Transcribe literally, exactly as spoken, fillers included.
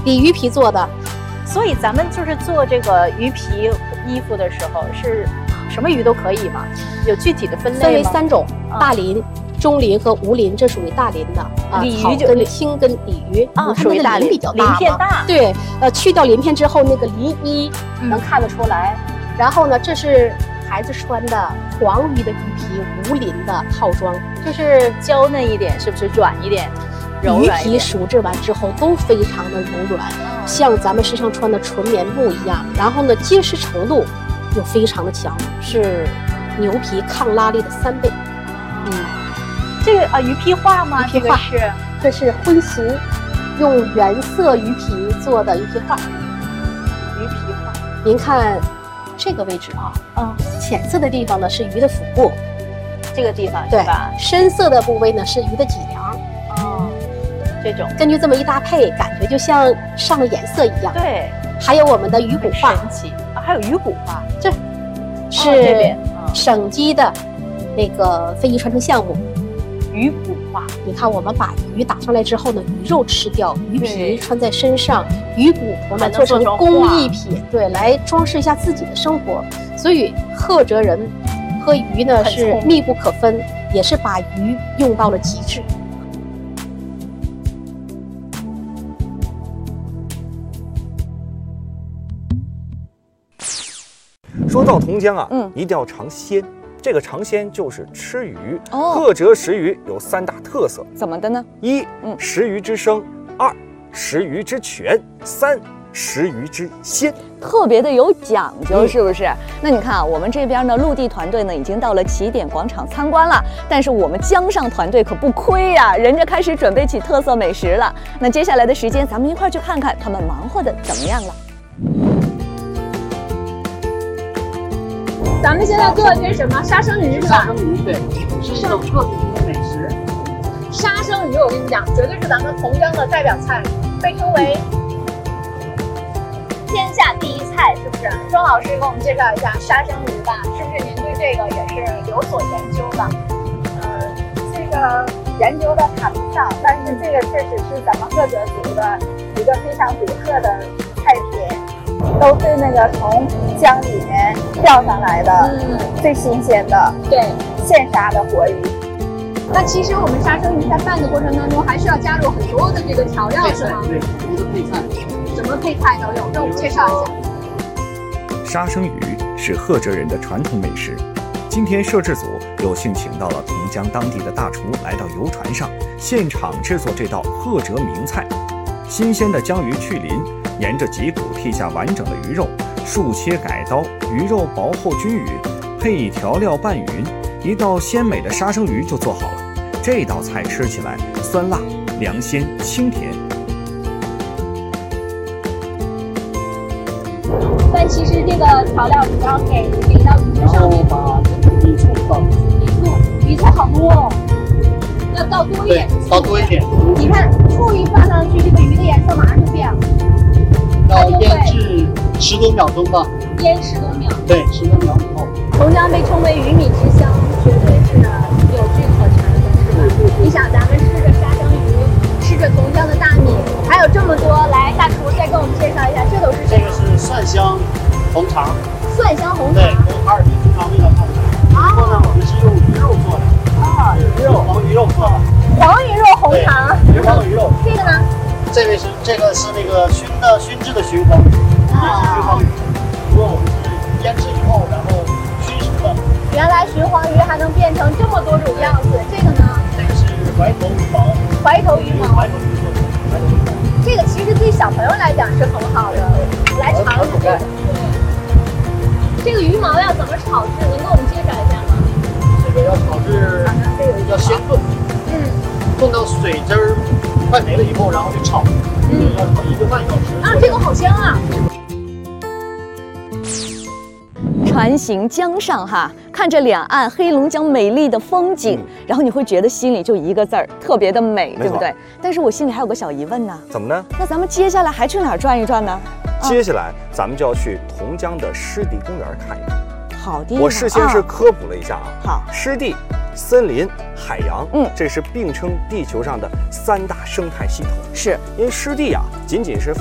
鲤鱼皮做的。 所以咱们就是做这个鱼皮衣服的时候，是什么鱼都可以吗？有具体的分类吗？ 分为三种： 啊、 大鳞、中鳞和无鳞，这属于大鳞的啊。 鲤鱼就跟青跟鲤鱼啊，属于大鳞， 比较大， 鳞片大。 对，呃，去掉鳞片之后，那个鳞衣能看得出来。嗯、然后呢，这是孩子穿的黄鱼的鱼皮无鳞的套装， 就是娇嫩一点，是不是软一点？ 鱼皮熟制完之后都非常的柔软，像咱们身上穿的纯棉布一样。然后呢，结实程度又非常的强，是牛皮抗拉力的三倍。 嗯，这个啊，鱼皮画吗？ 鱼皮画是， 这是婚形，用原色鱼皮做的鱼皮画。 鱼皮画， 您看这个位置啊，嗯，浅色的地方呢是鱼的腹部， 这个地方对是吧？ 深色的部位呢是鱼的脊梁。 哦。这种根据这么一搭配，感觉就像上了颜色一样。 对， 还有我们的鱼骨画， 神奇啊！还有鱼骨画， 这是省级的那个非遗传承项目。 鱼骨画， 你看，我们把鱼打上来之后呢，鱼肉吃掉，鱼皮穿在身上，鱼骨头呢做成工艺品，对，来装饰一下自己的生活。所以赫哲人和鱼呢是密不可分，也是把鱼用到了极致。 说到同江啊， 嗯， 一定要尝鲜。这个尝鲜就是吃鱼。 哦， 赫哲食鱼有三大特色， 怎么的呢？ 一， 嗯， 食鱼之生；二，食鱼之全；三，食鱼之鲜。 特别的有讲究，是不是？嗯、那你看啊，我们这边呢，陆地团队呢已经到了起点广场参观了，但是我们江上团队可不亏呀、啊，人家开始准备起特色美食了。那接下来的时间，咱们一块儿去看看他们忙活的怎么样了。 咱们现在做的这是什么？沙生鱼是吧？ 沙生鱼，对，是一种特殊的美食。 沙生鱼，我跟你讲，绝对是咱们同江的代表菜，被称为天下第一菜，是不是？庄老师给我们介绍一下沙生鱼吧，是不是您对这个也是有所研究的？ 呃，这个研究的谈不上，但是这个确实是咱们赫哲族的一个非常独特的菜品。都是那个从江里面钓上来的，嗯，最新鲜的， 对， 现杀的活鱼。 那其实我们沙生鱼在拌的过程当中，还需要加入很多的这个调料，是吗？ 对，很多的配菜， 什么配菜都有，给我们介绍一下。 沙生鱼是赫哲人的传统美食。今天摄制组有幸请到了同江当地的大厨来到游船上，现场制作这道赫哲名菜。新鲜的江鱼去鳞，沿着脊骨剔下完整的鱼肉，竖切改刀，鱼肉薄厚均匀，配调料拌匀，一道鲜美的沙生鱼就做好了。这道菜吃起来酸辣、凉鲜、清甜。 但其实这个调料主要给这一道鱼上面， 把米醋倒进去， 米醋，米醋好多哦。要倒多一点， 倒多一点。 你看醋一放上去，这个鱼的颜色马上就变了。 要腌制十多秒钟吧。 腌十多秒。 对，十多秒以后。 同江被称为鱼米之乡，绝对是有据可循的，是吧？你想，咱们吃着沙生鱼，吃着同江的大米，还有这么多，来，大厨再给我们介绍一下，这都是什么？ 这个是蒜香红肠。 蒜香红肠。 对，跟哈尔滨红肠味道差不多。然后呢，我们是用鱼肉做的。 啊， 鱼肉黄鱼肉做的， 黄鱼肉红肠， 鱼黄鱼肉。 这个呢？ 这位是这个是那个熏的熏制的熏黄鱼，熏黄鱼。不过我们是腌制以后，然后熏熟的。 原来鲟黄鱼还能变成这么多种样子，这个呢？ 这个是怀头鱼毛。 怀头鱼毛。 怀头鱼做的，怀头鱼毛。 这个其实对小朋友来讲是很好的，来尝一下这个。这个鱼毛要怎么炒制？能给我们介绍一下吗？ 这个要炒制，要先炖，嗯，炖到水汁儿快没了以后，然后就炒，嗯，要炒一个半小时。 啊，这个好香啊！ 船行江上哈，看着两岸黑龙江美丽的风景，嗯、然后你会觉得心里就一个字儿，特别的美，对不对？但是我心里还有个小疑问呢。 怎么呢？ 那咱们接下来还去哪儿转一转呢？ 接下来咱们就要去同江的湿地公园看一看。 好地方， 我事先是科普了一下啊。 好， 湿地、森林、海洋， 嗯， 这是并称地球上的三大生态系统。 是， 因为湿地啊，仅仅是